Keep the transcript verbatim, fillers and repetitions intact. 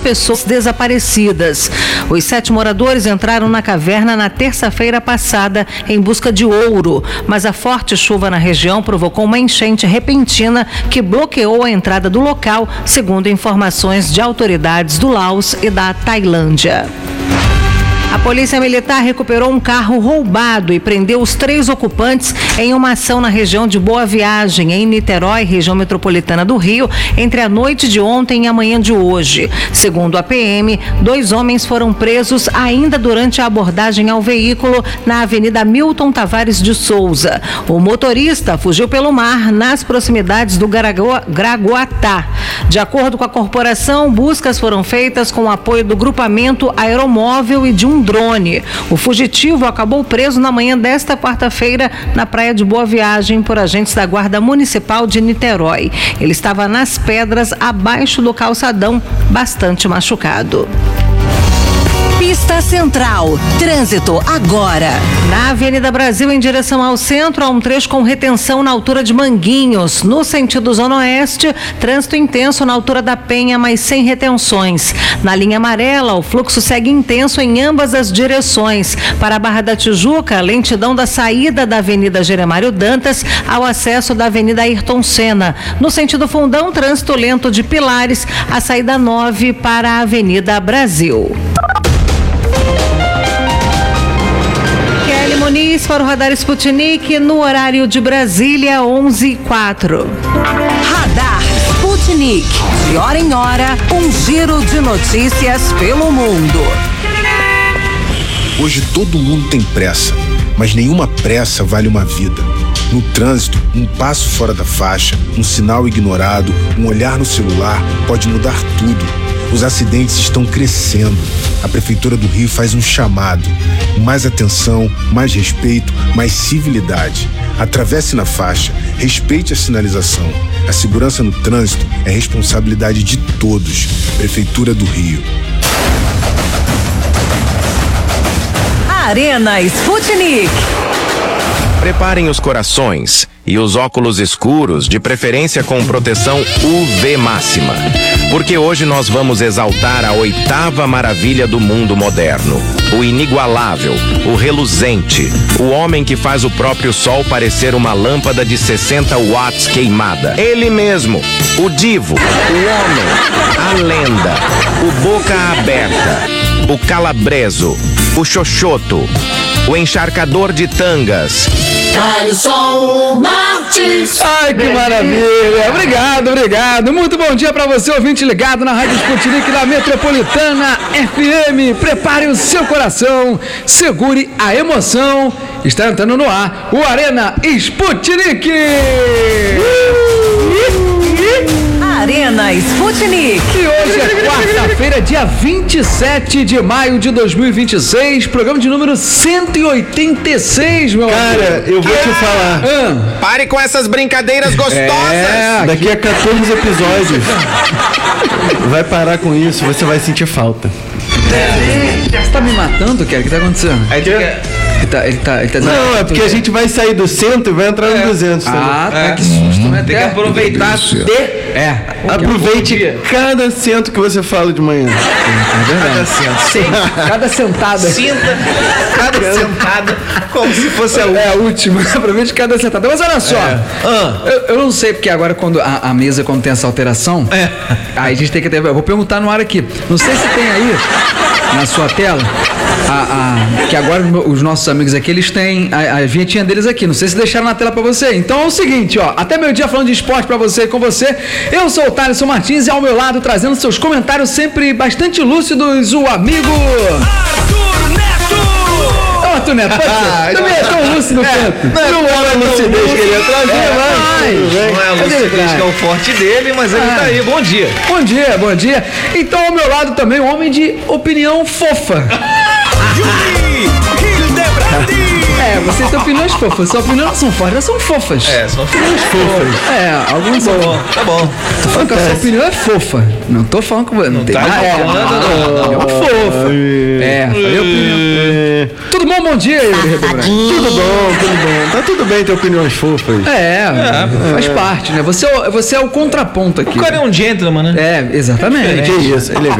pessoas desaparecidas. Os sete moradores entraram na caverna na terça-feira passada em busca de ouro, mas a forte chuva na região provocou uma enchente repentina que bloqueou a entrada do local, segundo informações de autoridades do Laos e da Tailândia. A Polícia Militar recuperou um carro roubado e prendeu os três ocupantes em uma ação na região de Boa Viagem, em Niterói, região metropolitana do Rio, entre a noite de ontem e a manhã de hoje. Segundo a P M, dois homens foram presos ainda durante a abordagem ao veículo na Avenida Milton Tavares de Souza. O motorista fugiu pelo mar nas proximidades do Gragoatá. De acordo com a corporação, buscas foram feitas com o apoio do grupamento aeromóvel e de um drone. O fugitivo acabou preso na manhã desta quarta-feira na praia de Boa Viagem por agentes da Guarda Municipal de Niterói. Ele estava nas pedras abaixo do calçadão, bastante machucado. Pista Central. Trânsito agora. Na Avenida Brasil, em direção ao centro, há um trecho com retenção na altura de Manguinhos. No sentido Zona Oeste, trânsito intenso na altura da Penha, mas sem retenções. Na linha amarela, o fluxo segue intenso em ambas as direções. Para a Barra da Tijuca, lentidão da saída da Avenida Jeremário Dantas ao acesso da Avenida Ayrton Senna. No sentido Fundão, trânsito lento de Pilares, a saída nove para a Avenida Brasil. Muniz para o Radar Sputnik no horário de Brasília, onze e quatro. Radar Sputnik. De hora em hora, um giro de notícias pelo mundo. Hoje todo mundo tem pressa, mas nenhuma pressa vale uma vida. No trânsito, um passo fora da faixa, um sinal ignorado, um olhar no celular pode mudar tudo. Os acidentes estão crescendo. A Prefeitura do Rio faz um chamado. Mais atenção, mais respeito, mais civilidade. Atravesse na faixa, respeite a sinalização. A segurança no trânsito é responsabilidade de todos. Prefeitura do Rio. Arena Sputnik. Preparem os corações e os óculos escuros, de preferência com proteção U V máxima. Porque hoje nós vamos exaltar a oitava maravilha do mundo moderno. O inigualável, o reluzente, o homem que faz o próprio sol parecer uma lâmpada de sessenta watts queimada. Ele mesmo, o divo, o homem, a lenda, o boca aberta, o calabreso, o xoxoto, o encharcador de tangas. Caio Martins. Ai, que maravilha. Obrigado, obrigado. Muito bom dia para você, ouvinte ligado na Rádio Sputnik da Metropolitana F M. Prepare o seu coração, segure a emoção. Está entrando no ar o Arena Sputnik. Arena Sputnik. E hoje é quarta-feira, dia vinte e sete de maio de dois mil e vinte e seis, programa de número cento e oitenta e seis, meu amigo. Cara, eu vou te falar. Ah. Pare com essas brincadeiras gostosas. É, Daqui a quatorze episódios. Vai parar com isso, você vai sentir falta. Você tá me matando, cara? O que tá acontecendo? Aí Ele tá, ele tá, ele tá Não, é porque a gente vai sair do cento e vai entrar no duzentos. Ah, tá, é. que susto, né? Tem que aproveitar de... É. Aproveite cada cento que você fala de manhã. É verdade. Cada cento. Sim. Cada sentada. Sinta cada sentada como se fosse a É a última. Aproveite cada sentada. Mas olha só. É. Ah. Eu, eu não sei porque agora quando a, a mesa quando tem essa alteração, É. aí a gente tem que ter. Eu vou perguntar no ar aqui. Não sei se tem aí na sua tela. A, a, que agora os nossos amigos aqui, eles têm a, a vinhetinha deles aqui. Não sei se deixaram na tela pra você. Então é o seguinte, ó. Até meio dia falando de esporte pra você e com você. Eu sou o Thaleson Martins e ao meu lado, trazendo seus comentários sempre bastante lúcidos, o amigo Arthur Neto. Não, Arthur Neto, pode ser. Também é tão lúcido quanto. Não era a lucidez que ele ia trazer, É, Não é a lucidez que é o forte dele, mas ele Ah. tá aí. Bom dia. Bom dia, bom dia. Então ao meu lado também um homem de opinião fofa. Yuri Hildebrandi. É, vocês têm opiniões fofas. Suas opiniões não são fortes, elas são fofas. É, são opiniões fofas. É, alguns são. Tá bom. Tô falando que a sua opinião é fofa. Não tô falando que não tem tá nada. É, falando, não, é uma fofa. É, falei opinião. Tudo bom, bom dia, Yuri Hildebrandi. Tudo bom, tudo bom. Tá tudo bem ter opiniões fofas. É, faz parte, né? Você é, o- você é o contraponto aqui. O cara é um gentleman, né? É, exatamente. Que isso, é legal.